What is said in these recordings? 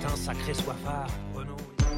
un sacré soifard, Renaud.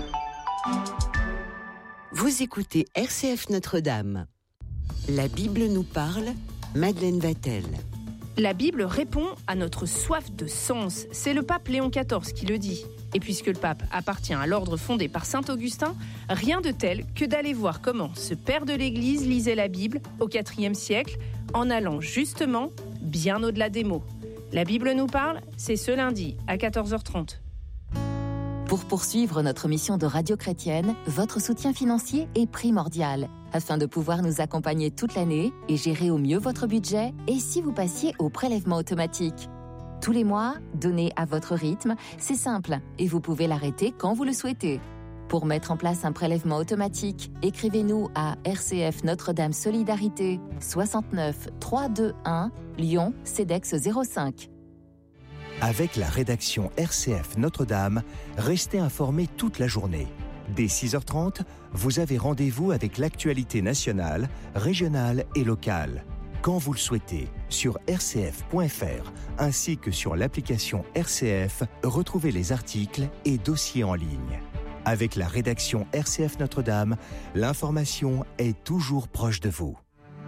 Vous écoutez RCF Notre-Dame. La Bible nous parle, Madeleine Vatel. La Bible répond à notre soif de sens. C'est le pape Léon XIV qui le dit. Et puisque le pape appartient à l'ordre fondé par saint Augustin, rien de tel que d'aller voir comment ce père de l'Église lisait la Bible au IVe siècle, en allant justement bien au-delà des mots. La Bible nous parle, c'est ce lundi à 14h30. Pour poursuivre notre mission de radio chrétienne, votre soutien financier est primordial afin de pouvoir nous accompagner toute l'année et gérer au mieux votre budget et si vous passiez au prélèvement automatique. Tous les mois, donnez à votre rythme, c'est simple et vous pouvez l'arrêter quand vous le souhaitez. Pour mettre en place un prélèvement automatique, écrivez-nous à RCF Notre-Dame Solidarité 69 321 Lyon CEDEX 05. Avec la rédaction RCF Notre-Dame, restez informés toute la journée. Dès 6h30, vous avez rendez-vous avec l'actualité nationale, régionale et locale. Quand vous le souhaitez, sur rcf.fr, ainsi que sur l'application RCF, retrouvez les articles et dossiers en ligne. Avec la rédaction RCF Notre-Dame, l'information est toujours proche de vous.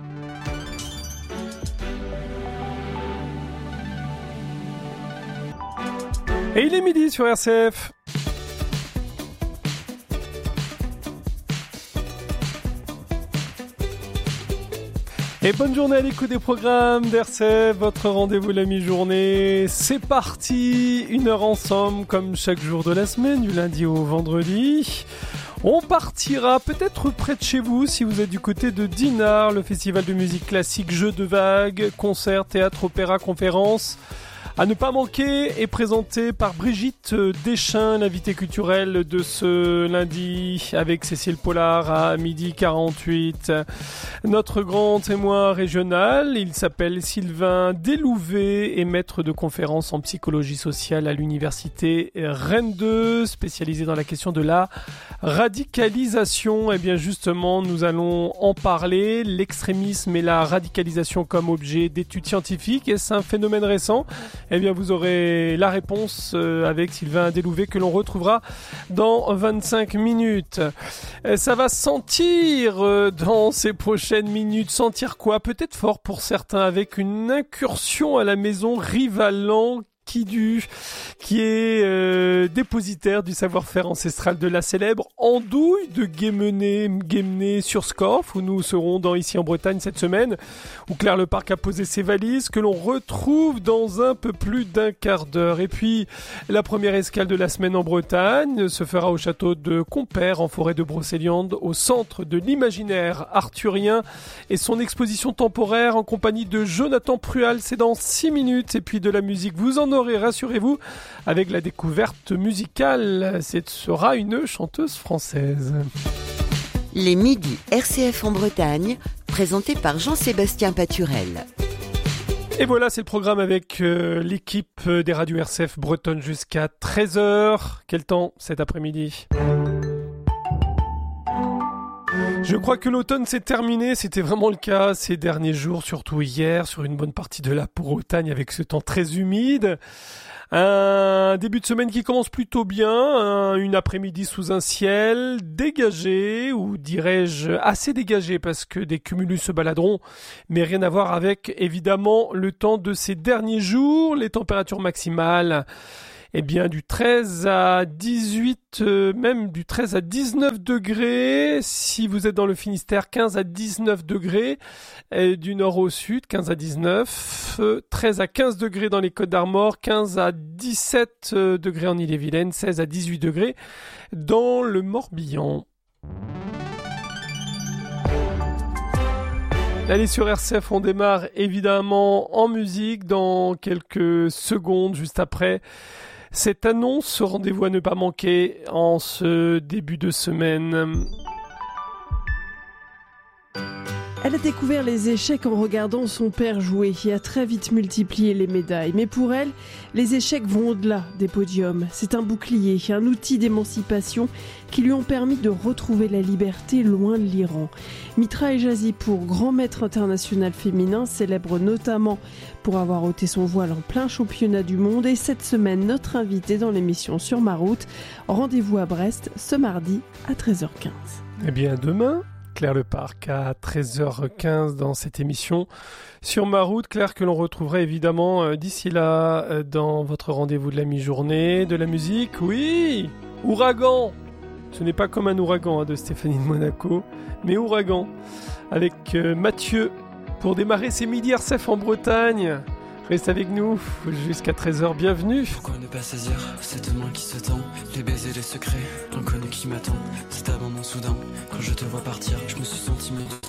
Et il est midi sur RCF. Et bonne journée à l'écoute des programmes d'RCF, votre rendez-vous la mi-journée. C'est parti, 1 heure ensemble comme chaque jour de la semaine, du lundi au vendredi. On partira peut-être près de chez vous si vous êtes du côté de Dinard, le festival de musique classique, jeux de vagues, concerts, théâtre, opéra, conférences. À ne pas manquer est présenté par Brigitte Deschamps, l'invitée culturelle de ce lundi, avec Cécile Pollard à 12h48. Notre grand témoin régional, il s'appelle Sylvain Delouvet, est maître de conférences en psychologie sociale à l'université Rennes 2, spécialisé dans la question de la radicalisation. Et bien justement, nous allons en parler. L'extrémisme et la radicalisation comme objet d'études scientifiques, est-ce un phénomène récent ? Eh bien, vous aurez la réponse avec Sylvain Delouvet que l'on retrouvera dans 25 minutes. Ça va sentir dans ces prochaines minutes. Sentir quoi ? Peut-être fort pour certains, avec une incursion à la maison Rivalan qui est dépositaire du savoir-faire ancestral de la célèbre andouille de Guémené sur Scorff, où nous serons ici en Bretagne cette semaine, où Claire Leparc a posé ses valises, que l'on retrouve dans un peu plus d'1 quart d'heure. Et puis, la première escale de la semaine en Bretagne se fera au château de Compère, en forêt de Brocéliande, au centre de l'imaginaire arthurien et son exposition temporaire en compagnie de Jonathan Prual. C'est dans 6 minutes. Et puis de la musique, vous en aurez, rassurez-vous, avec la découverte musicale. Ce sera une chanteuse française. Les midis RCF en Bretagne, présentés par Jean-Sébastien Paturel. Et voilà, c'est le programme avec l'équipe des radios RCF bretonnes jusqu'à 13h. Quel temps cet après-midi ? Je crois que l'automne s'est terminé, c'était vraiment le cas ces derniers jours, surtout hier, sur une bonne partie de la Bretagne avec ce temps très humide. Un début de semaine qui commence plutôt bien, une après-midi sous un ciel dégagé, ou dirais-je assez dégagé, parce que des cumulus se baladeront, mais rien à voir avec évidemment le temps de ces derniers jours, les températures maximales. Eh bien, du 13 à 18, même du 13 à 19 degrés, si vous êtes dans le Finistère, 15 à 19 degrés, et du nord au sud, 15 à 19, 13 à 15 degrés dans les Côtes d'Armor, 15 à 17 degrés en Ille-et-Vilaine, 16 à 18 degrés dans le Morbihan. Allez, sur RCF, on démarre évidemment en musique dans quelques secondes, juste après cette annonce, ce rendez-vous à ne pas manquer en ce début de semaine. Elle a découvert les échecs en regardant son père jouer et a très vite multiplié les médailles. Mais pour elle, les échecs vont au-delà des podiums. C'est un bouclier, un outil d'émancipation qui lui ont permis de retrouver la liberté loin de l'Iran. Mitra Ejazipour, grand maître international féminin, célèbre notamment pour avoir ôté son voile en plein championnat du monde. Et cette semaine, notre invité dans l'émission Sur ma route. Rendez-vous à Brest ce mardi à 13h15. Eh bien, demain, Claire Leparc à 13h15 dans cette émission Sur ma route. Claire, que l'on retrouvera évidemment d'ici là dans votre rendez-vous de la mi-journée, de la musique. Oui, Ouragan. Ce n'est pas comme un ouragan de Stéphanie de Monaco, mais Ouragan avec Mathieu pour démarrer ces midi RCF en Bretagne. Reste avec nous jusqu'à 13h, bienvenue. Pourquoi ne pas saisir cette main qui se tend, les baisers, les secrets, l'inconnu qui m'attend. Cet abandon soudain, quand je te vois partir, je me suis senti mieux.